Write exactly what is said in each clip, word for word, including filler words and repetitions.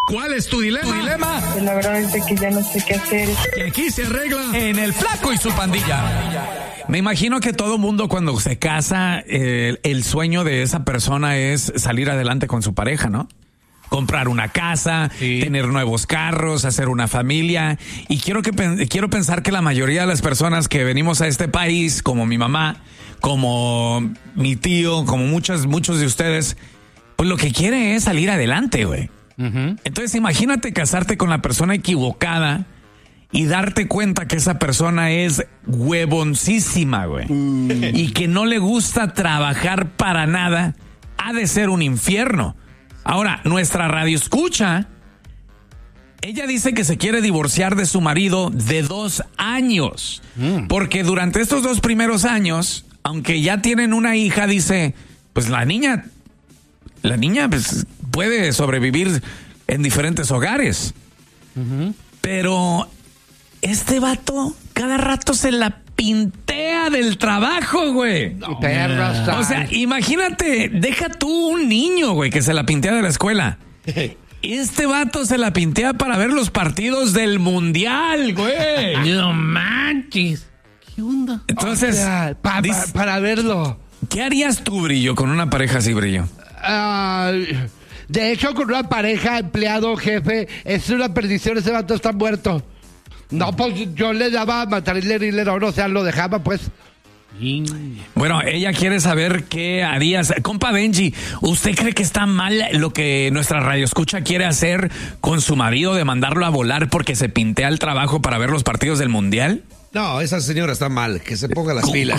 ¿Cuál es tu dilema? ¿Tu dilema? Pues la verdad es que ya no sé qué hacer. Y aquí se arregla en El Flaco y su pandilla. Me imagino que todo mundo cuando se casa, eh, el sueño de esa persona es salir adelante con su pareja, ¿no? Comprar una casa, sí. Tener nuevos carros, hacer una familia. Y quiero que quiero pensar que la mayoría de las personas que venimos a este país, como mi mamá, como mi tío, como muchas, muchos de ustedes, pues lo que quiere es salir adelante, güey. Uh-huh. Entonces imagínate casarte con la persona equivocada y darte cuenta que esa persona es huevoncísima, güey. Uh. Y que no le gusta trabajar para nada. Ha de ser un infierno. Ahora, nuestra radio escucha, ella dice que se quiere divorciar de su marido de dos años. Mm. Porque durante estos dos primeros años, aunque ya tienen una hija, dice, pues la niña, la niña pues, puede sobrevivir en diferentes hogares. Uh-huh. Pero este vato cada rato se la pintea del trabajo, güey. No, o sea, imagínate, deja tú un niño, güey, que se la pintea de la escuela. Este vato se la pintea para ver los partidos del mundial, güey. No manches. ¿Qué onda? Entonces, o sea, pa, pa, para verlo. ¿Qué harías tú, Brillo, con una pareja así, Brillo? Uh, de hecho, con una pareja, empleado, jefe, es una perdición, ese vato está muerto. No, pues yo le daba material y o sea, lo dejaba, pues. Bueno, ella quiere saber qué harías. Compa Benji, ¿usted cree que está mal lo que nuestra radioescucha quiere hacer con su marido de mandarlo a volar porque se pintea el trabajo para ver los partidos del mundial? No, esa señora está mal, que se ponga las pilas.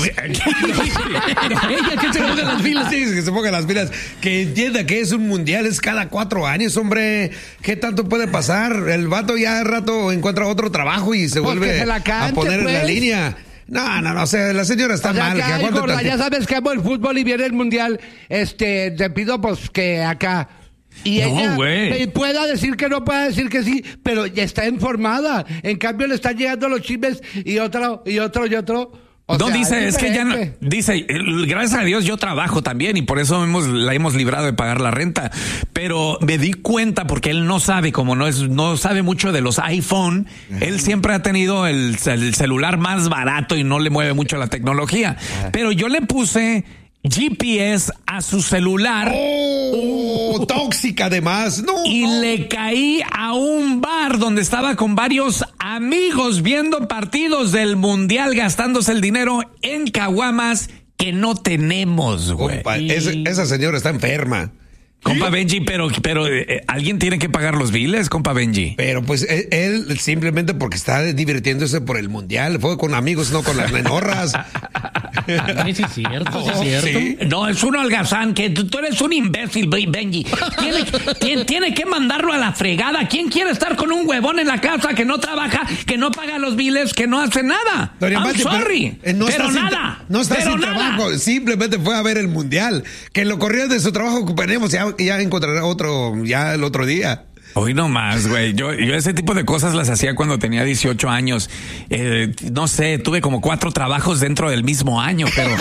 Ella que se ponga las pilas. Sí, que se ponga las pilas. Que entienda que es un mundial, es cada cuatro años, hombre. ¿Qué tanto puede pasar? El vato ya de rato encuentra otro trabajo y se pues vuelve se cante, a poner pues. en la línea. No, no, no, o sea, la señora está o sea, mal. Que que gorda, ya sabes que amo el fútbol y viene el mundial. Este, te pido pues que acá... Y no, ella güey. pueda decir que no, pueda decir que sí, pero ya está informada. En cambio le están llegando los chismes y otro, y otro, y otro. O no, sea, dice, es, es que ya no, dice, gracias a Dios yo trabajo también y por eso hemos, la hemos librado de pagar la renta. Pero me di cuenta porque él no sabe, como no es, no sabe mucho de los iPhone, uh-huh. Él siempre ha tenido el, el celular más barato y no le mueve mucho la tecnología. Uh-huh. Pero yo le puse G P S a su celular. Oh, uh, tóxica además. No, y no. le caí a un bar donde estaba con varios amigos viendo partidos del mundial, gastándose el dinero en caguamas que no tenemos, güey. Compa, ese, esa señora está enferma. Compa Benji, pero, pero eh, alguien tiene que pagar los biles, compa Benji. Pero pues él, él simplemente porque está divirtiéndose por el mundial, fue con amigos, no con las menorras. Sí, sí, cierto, sí, oh, cierto. ¿Sí? No, es un holgazán, que tú, tú eres un imbécil, Benji. Tiene, tiene, tiene que mandarlo a la fregada. ¿Quién quiere estar con un huevón en la casa que no trabaja, que no paga los biles, que no hace nada? Doña I'm Mati, sorry, pero, eh, no pero está nada. Sin, no está pero sin nada. trabajo, simplemente fue a ver el mundial. Que lo corrió de su trabajo, compañeros, ya, ya encontrará otro, ya el otro día. Hoy no más, güey. Yo, yo ese tipo de cosas las hacía cuando tenía dieciocho años. Eh, no sé, tuve como cuatro trabajos dentro del mismo año, pero...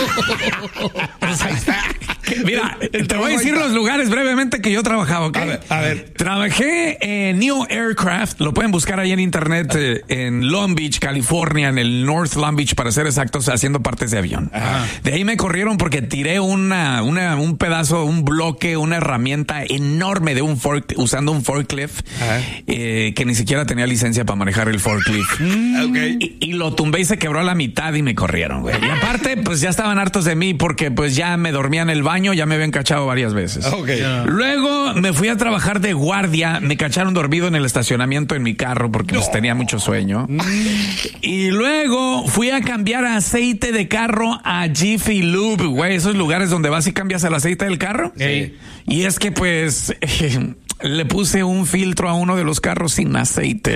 Mira, te voy a decir los lugares brevemente que yo trabajaba, ¿ok? A ver, a ver. Trabajé en Neo Aircraft, lo pueden buscar ahí en internet, eh, en Long Beach, California, en el North Long Beach, para ser exactos, haciendo partes de avión. Ajá. De ahí me corrieron porque tiré una, una, un pedazo, un bloque, una herramienta enorme de un fork, usando un forklift. Eh, que ni siquiera tenía licencia para manejar el forklift. Okay. y, y lo tumbé y se quebró a la mitad y me corrieron, güey. Y aparte, pues ya estaban hartos de mí porque pues ya me dormía en el baño, ya me habían cachado varias veces. Okay. Yeah. Luego me fui a trabajar de guardia, me cacharon dormido en el estacionamiento en mi carro porque no. pues tenía mucho sueño. Mm. Y luego fui a cambiar aceite de carro a Jiffy Lube, güey, esos lugares donde vas y cambias el aceite del carro. Sí. Y es que pues... Eh, le puse un filtro a uno de los carros sin aceite.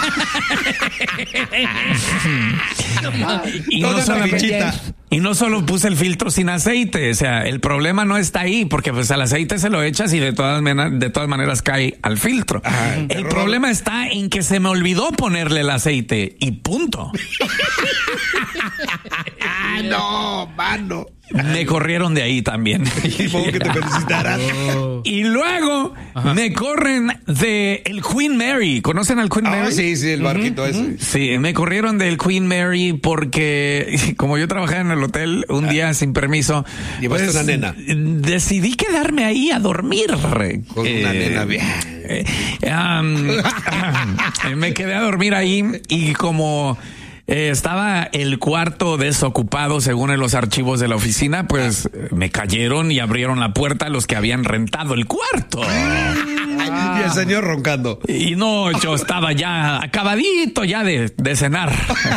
y, no solo, y no solo puse el filtro sin aceite. O sea, el problema no está ahí, porque pues al aceite se lo echas y de todas, de todas maneras cae al filtro. Ajá, el error. Problema está en que se me olvidó ponerle el aceite y punto. No, mano. Me corrieron de ahí también. Y pongo que te felicitaran. Oh. Y luego Ajá. me corren de el Queen Mary. ¿Conocen al Queen oh, Mary? Sí, sí, el barquito uh-huh, ese. Uh-huh. Sí, me corrieron del Queen Mary porque como yo trabajaba en el hotel un día ah. sin permiso. Llevaste pues, una nena. Decidí quedarme ahí a dormir. Con eh, una nena bien. Eh, um, me quedé a dormir ahí y como... Eh, estaba el cuarto desocupado según en los archivos de la oficina, pues me cayeron y abrieron la puerta a los que habían rentado el cuarto. Ah. Y el señor roncando. Y no, yo estaba ya acabadito ya de, de cenar.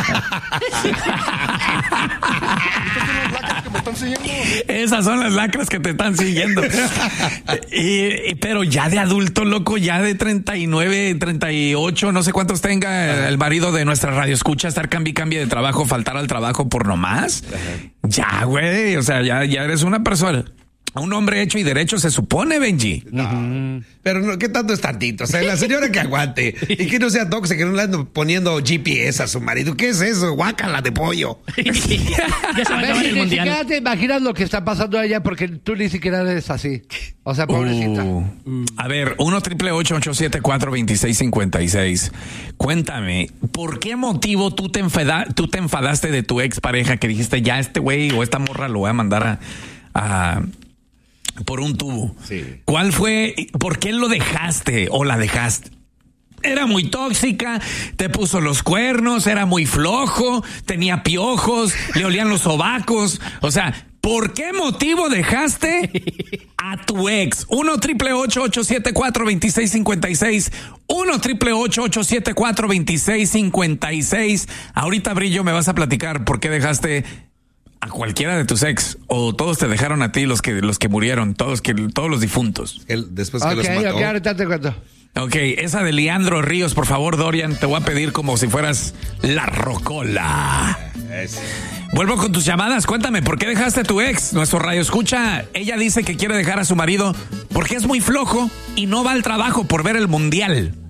Esas son las lacras que te están siguiendo. y, y, pero ya de adulto, loco, ya de treinta y nueve, treinta y ocho, no sé cuántos tenga el marido de nuestra radio escucha, estar cambie cambie de trabajo, faltar al trabajo por nomás. Ajá. Ya, güey, o sea, ya, ya eres una persona. Un hombre hecho y derecho se supone, Benji. No, uh-huh. pero no, ¿qué tanto es tantito? O sea, la señora que aguante y que no sea tóxica, que no le ande poniendo G P S a su marido. ¿Qué es eso? Guácala de pollo. Ya se va a acabar el mundial. Ni siquiera te imaginas lo que está pasando allá porque tú ni siquiera eres así. O sea, pobrecita. Uh, uh. A ver, uno triple ocho ocho siete cuatro veintiséis cincuenta y seis. Cuéntame, ¿por qué motivo tú te, enfada, tú te enfadaste de tu ex pareja que dijiste ya este güey o esta morra lo voy a mandar a... a por un tubo? Sí. ¿Cuál fue? ¿Por qué lo dejaste o la dejaste? Era muy tóxica, te puso los cuernos, era muy flojo, tenía piojos, le olían los sobacos. O sea, ¿por qué motivo dejaste a tu ex? uno triple ocho ocho siete cuatro veintiséis cincuenta y seis. uno triple ocho ocho siete cuatro veintiséis cincuenta y seis. Ahorita, Brillo, me vas a platicar por qué dejaste a cualquiera de tus ex, o todos te dejaron a ti, los que los que murieron, todos que todos los difuntos. El, después okay, que los mató. Ok, ahorita te cuento. Ok, esa de Leandro Ríos, por favor, Dorian, te voy a pedir como si fueras la rocola. Es. Vuelvo con tus llamadas, cuéntame, ¿por qué dejaste a tu ex? Nuestro radio escucha, ella dice que quiere dejar a su marido porque es muy flojo y no va al trabajo por ver el mundial.